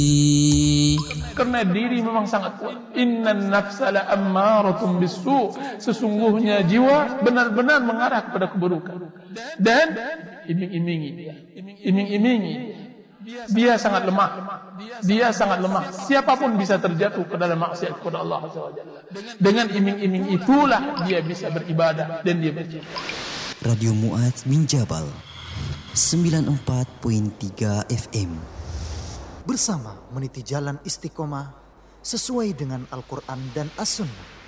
Karena diri memang sangat kuat. Innan nafsa la ammaratun bisu. Sesungguhnya jiwa benar-benar mengarah kepada keburukan. Dan iming-imingi dia. Iming-imingi dia sangat lemah. Dia sangat lemah. Siapapun bisa terjatuh ke dalam maksiat kepada Allah SWT. Dengan iming-iming itulah dia bisa beribadah dan dia berjihad. Radio Mu'adz bin Jabal 94.3 FM. Bersama meniti jalan istiqomah sesuai dengan Al-Quran dan As-Sunnah.